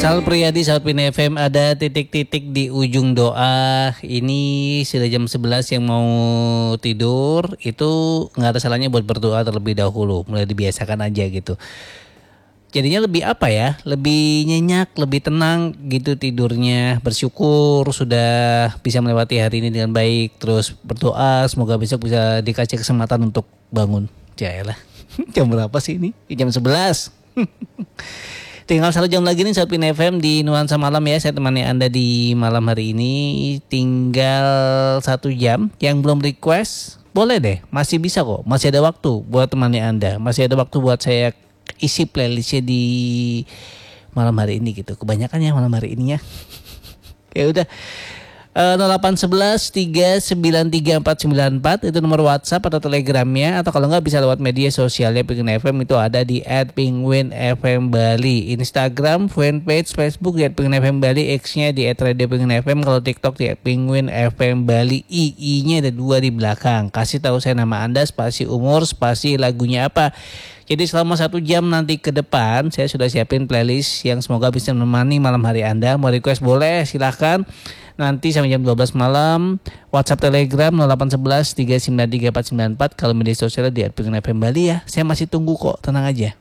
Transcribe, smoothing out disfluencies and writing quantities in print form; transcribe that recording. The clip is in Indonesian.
Sal Priadi, Sahabat Pin FM, ada titik-titik di ujung doa. Ini sudah jam 11 yang mau tidur, itu nggak ada salahnya buat berdoa terlebih dahulu. Mulai dibiasakan aja gitu. Jadinya lebih apa ya, lebih nyenyak, lebih tenang gitu tidurnya. Bersyukur sudah bisa melewati hari ini dengan baik. Terus berdoa semoga besok bisa dikasih kesempatan untuk bangun. Jayalah, jam berapa sih ini? Jam 11. Tinggal 1 jam lagi nih Sahabat Pin FM di Nuansa Malam ya. Saya temani Anda di malam hari ini. Tinggal 1 jam. Yang belum request boleh deh, masih bisa kok. Masih ada waktu buat temani Anda. Masih ada waktu buat saya isi playlistnya di malam hari ini gitu. Kebanyakan ya malam hari ini ya. Ya udah. 0811 393 494 itu nomor WhatsApp atau Telegramnya, atau kalau nggak bisa lewat media sosialnya Penguin FM, itu ada di @penguinfmbali, Instagram, fanpage Facebook di @penguinfm Bali, X-nya di @radiopenguinfm, kalau TikTok di @penguin FM Bali, I-nya ada 2 di belakang. Kasih tahu saya nama Anda, spasi umur, spasi lagunya apa. Jadi selama 1 jam nanti ke depan saya sudah siapin playlist yang semoga bisa menemani malam hari Anda. Mau request boleh, silahkan. Nanti sampai jam 12 malam. WhatsApp Telegram 0811 393 494. Kalau media sosial di @penguin FM Bali ya. Saya masih tunggu kok, tenang aja.